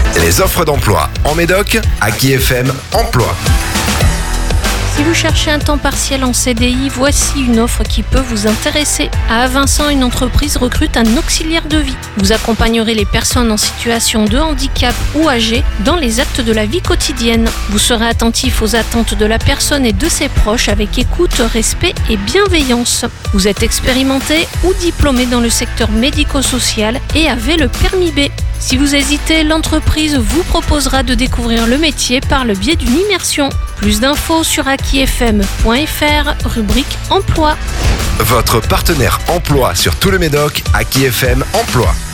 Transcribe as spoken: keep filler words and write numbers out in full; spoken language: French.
Les offres d'emploi en Médoc, Aki F M Emploi. Si vous cherchez un temps partiel en C D I, voici une offre qui peut vous intéresser. À Avincent, une entreprise recrute un auxiliaire de vie. Vous accompagnerez les personnes en situation de handicap ou âgées dans les actes de la vie quotidienne. Vous serez attentif aux attentes de la personne et de ses proches avec écoute, respect et bienveillance. Vous êtes expérimenté ou diplômé dans le secteur médico-social et avez le permis B. Si vous hésitez, l'entreprise vous proposera de découvrir le métier par le biais d'une immersion. Plus d'infos sur aki f m point f r, rubrique emploi. Votre partenaire emploi sur tout le Médoc, Aki F M Emploi.